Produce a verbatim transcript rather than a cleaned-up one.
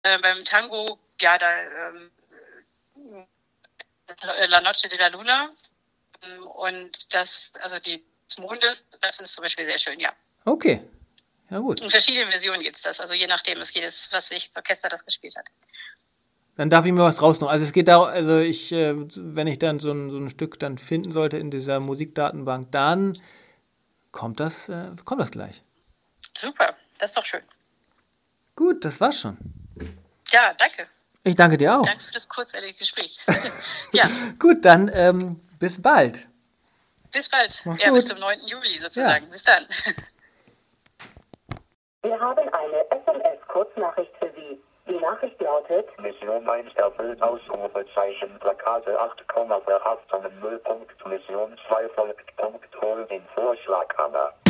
Äh, beim Tango, ja, da ähm, La Noche de la Luna und das, also die des Mondes, das ist zum Beispiel sehr schön, ja. Okay, ja gut. In verschiedenen Versionen gibt es das, also je nachdem, es geht es, was sich das Orchester das gespielt hat. Dann darf ich mir was rausnehmen. Also es geht da, also ich, äh, wenn ich dann so ein, so ein Stück dann finden sollte in dieser Musikdatenbank, dann kommt das, äh, kommt das gleich. Super, das ist doch schön. Gut, das war's schon. Ja, danke. Ich danke dir auch. Danke für das kurzweilige Gespräch. Ja, Gut, dann ähm, bis bald. bis bald. Mach's Ja, gut. bis zum neunten Juli sozusagen. Ja. Bis dann. Wir haben eine S M S-Kurznachricht für Sie. Die Nachricht lautet: Mission eins erfüllt, Ausrufezeichen, Plakate acht Komma verhaften, Nullpunkt, Mission zwei folgt, Punkt, hol den Vorschlaghammer.